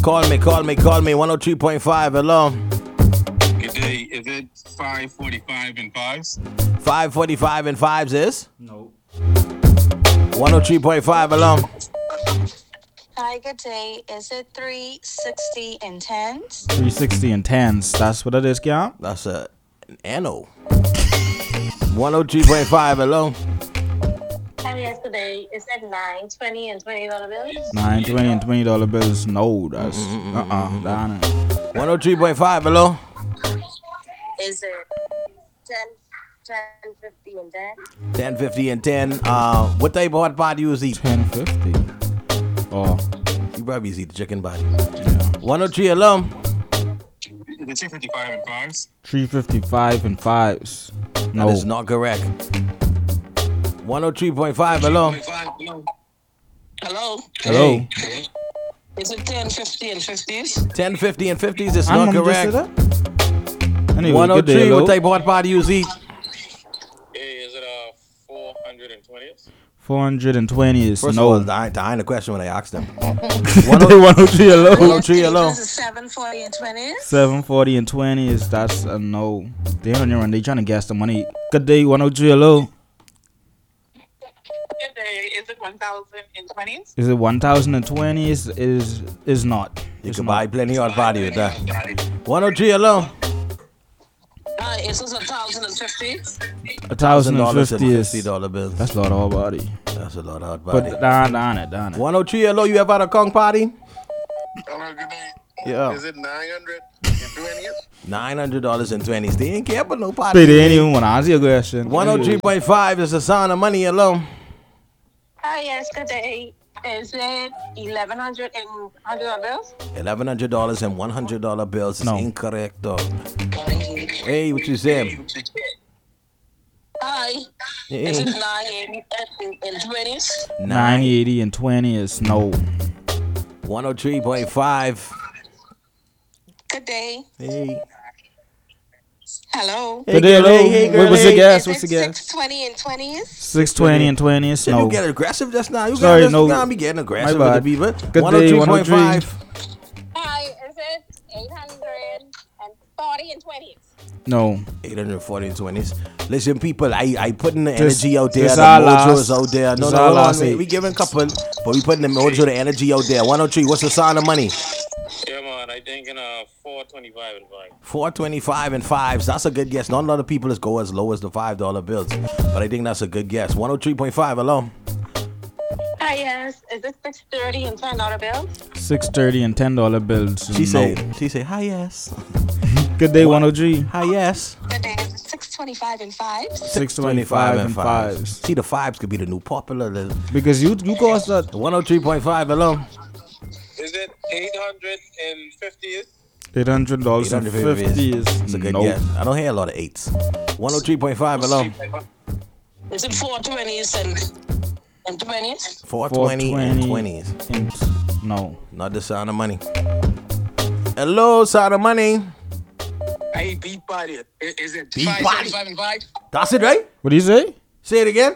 Call me. 103.5. Hello. Good day. Is it 5:45 and 5s? 5:45 and 5s is? No. 103.5. Hello. Hi, good day. Is it 360 and 10s? 360 and 10s. That's what it is, Kian. That's an NO. 103.5. Hello. Hi, yesterday. Is it 920 and $20 bills? 920 and $20 bills. No, that's down it. 103.5. Hello. Is it 1050 and 10? 10:50 and 10. What type of hot pot do you eat? 1050. Oh, You probably eat the chicken body. yeah. 103. Hello. Is it 255 and 5s? 355 and 5s. No. That is not correct. 103.5. Hello. Hello. Hello. Is it 1050 and 50s? 10:50 and 50s is I not remember just correct. said that. Anyway, good 103. day, What hello. type of hot pot do you eat? Hey, is it 420s? 420 is First no. of all, I ain't the question when I asked them. 103 hello. 103. Hello. Is it 740 and 20s? 740 and 20 is that's a no. They on your run. They trying to guess the money. Good day, 103 hello. Good day. Is it 1020s? Is it 1020? Is not. You It's can not. buy plenty hot body with that. 103. Hello. Is this 1050? $1,050 is $50 bills. that's a lot of our body. That's a lot of hot body. But down it. 103. Hello. You ever had a Kong party? Hello, good day. Yeah. Is it 920s? $900 and 20s. They ain't care about no party. They didn't even want to answer your question. 103.5 is the sound of money. Hello. Hi, yes, good day. Is it 1100 and $100 bills? $1,100 and $100 bills is No. incorrect, though. Hey, what you saying? Hi. Is Hey. it 980 and 20s? 980 and 20 is no. 103.5. Good day. Hey. Hello. Good day, hello. Hey, girl, What's the hey. guess? Is What's the it guess? 620 and 20s? 620 and 20 is Did no. you get aggressive just now? You Sorry, got no. Now be getting aggressive My with the bad. people. Good day, 103.5. Hi, is it 840 and 20s? No. 840 and 20s. Listen, people, I putting the This- energy out there. this The our mojo last- is out there. No, this no, our hold on. last We, eight. we giving a couple, but we putting the mojo, the energy out there. 103. What's the sound of money? Yeah, man. I think in 425 and 5. 425 and 5s. That's a good guess. Not a lot of people is go as low as the $5 bills, but I think that's a good guess. 103.5. Hello. Hi, yes. Is it 630 and $10 bills? 630 and $10 bills. She no. say, hi, yes. Good day, 103. Hi, yes. Good day. Is it 625 and 5s? 625 and 5s. See, the 5s could be the new popular. Because you cost that 103.5. Hello. Is it 850s? $800 and 50 is It's a good no. guess. I don't hear a lot of 8s. 103.5. Hello. Is it 420s and 20s? 420 and 420 20s. and no. Not the sound of money. Hello, sound of money. Hey, beef body. Is it Beef 575 and 5? That's it, right? What do you say? Say it again.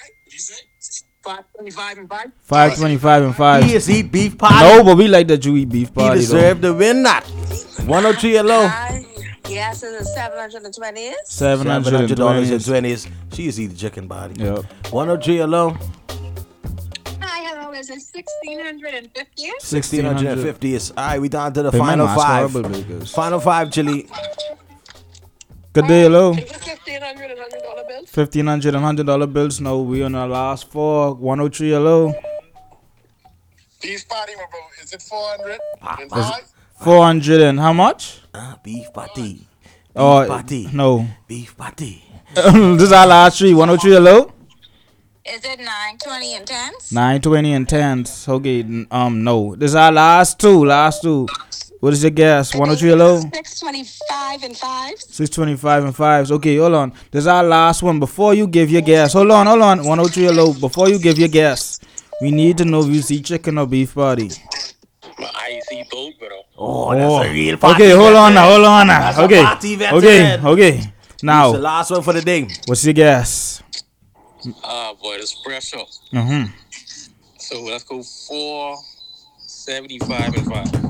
525 and 5? 525 and 5. He is eat beef pie. No, but we like that you eat beef He patty. deserved to win that. 103. Hello. Hi. Yes, is it 720s? $700 and $720. 20s. She is eat the chicken body. Yep. 103. Hello. Hi, hello. Is it 1650s? 1650 is. All right, we down to the Pay my final mask 5. horrible, because- Final 5, Chili. Good day, hello. Is it 1500 and $100 bills? $1,500 and $100 bills. No, we on our last 4. 103, hello. Beef body, my bro. Is it 400 and Is 5? 400 and how much? Beef patty. Oh, patty. no. Beef patty. This is our last 3. 103, hello. Is it 920 and 10s? 920 and 10s. Okay, no. This is our last 2. Last 2. What is your guess? 103, hello. 625 and 5s? 625 and 5s. Okay, hold on. This is our last one. Before you give your guess. Hold on. 103, hello. Before you give your guess, we need to know if you see chicken or beef patty. I see both, bro. Oh, that's a real party. Okay, hold on now. That's a Okay. party veteran. Okay. It's the Now, last one for the day. what's your guess? Ah, boy, that's pressure. Mm-hmm. So let's go 475 and 5.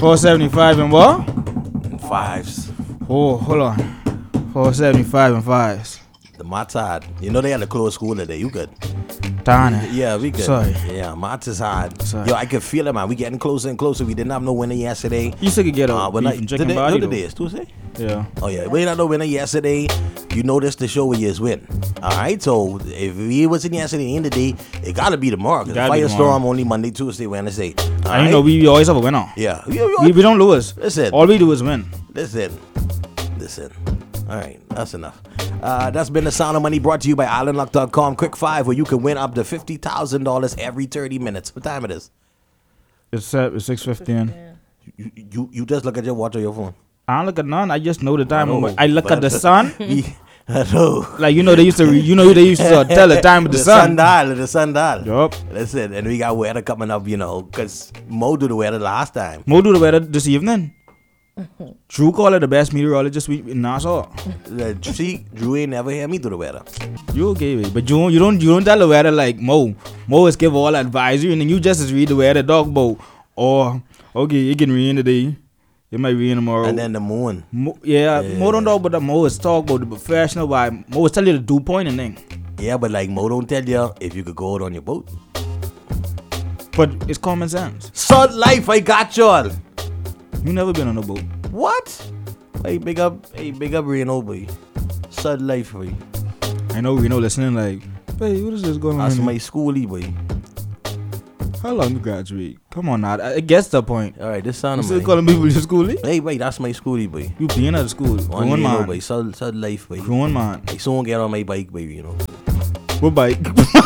475 and what? And fives. Oh, hold on. 475 and fives. The Matad. You know they had to close school today. You good? Darn it. Yeah, we good. Sorry. Yeah, Mats is hard. Sorry. Yo, I can feel it, man. We getting closer and closer. We didn't have no winner yesterday. You still could get a but beef and chicken body, today though. is Tuesday? Yeah. Oh, yeah. We had no winner yesterday. You noticed the show where you just win. All right? So if we wasn't yesterday in the day, it got to be tomorrow. Because Gotta be Firestorm tomorrow. only Monday, Tuesday, Wednesday. All And you know, we always have a winner. Yeah. We don't lose. Listen. All we do is win. Listen. All right, that's enough. That's been the Sound of Money brought to you by IslandLuck.com. Quick 5 where you can win up to $50,000 every 30 minutes. What time it is? It's set. It's 6:15. You just look at your watch or your phone. I don't look at none. I just know the time. know, I look at the but- sun. I know. Like, you know, they used to tell the time with the sun. The sun dial. Yup. Listen, and we got weather coming up, you know, because Mo do the weather last time. Mo do the weather this evening. Drew call it the best meteorologist in Nassau. See, Drew ain't never hear me do the weather. You okay, babe. But you don't tell the weather like Mo. Mo is give all advisory and then you just read the weather dog boat. Or okay, it can rain today. It might rain tomorrow. And then the moon. Mo don't talk about the Mo is talk about the professional vibe. Mo is tell you the dew point and thing. Yeah, but like Mo don't tell you if you could go out on your boat. But it's common sense. Sun life, I got y'all. You never been on a boat. What? Hey, big up Reno, boy. Sun life, boy. I know Reno listening like, hey, what is this going on? That's here? my schoolie, boy. How long you graduate? Come on now. It gets the point. All right, this sound You of still money. calling people your schoolie? Hey, boy, that's my schoolie, boy. You being at the school. One Grown Reno, man. boy. Sun life, boy. Grown man. I soon get on my bike, baby, you know. What bike?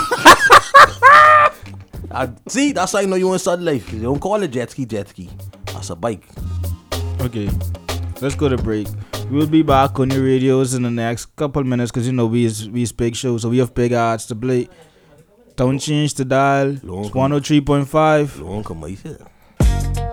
See, that's how you know you in sun life. You don't call it jet ski. That's a bike. Okay. Let's go to break. We'll be back on your radios in the next couple minutes because you know we is big show, so we have big odds to play. Don't change the dial. It's 103.5. Long come, I said.